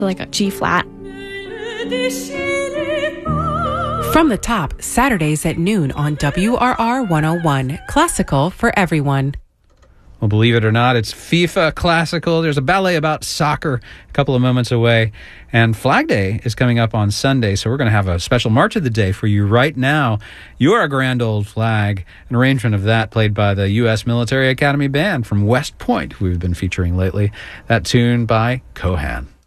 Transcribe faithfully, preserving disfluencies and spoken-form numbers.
like a G flat. From the Top, Saturdays at noon on W R R one oh one. Classical for everyone. Well, believe it or not, it's FIFA Classical. There's a ballet about soccer a couple of moments away. And Flag Day is coming up on Sunday, so we're going to have a special March of the Day for you right now. You're a Grand Old Flag, an arrangement of that played by the U S Military Academy Band from West Point, who we've been featuring lately. That tune by Cohan.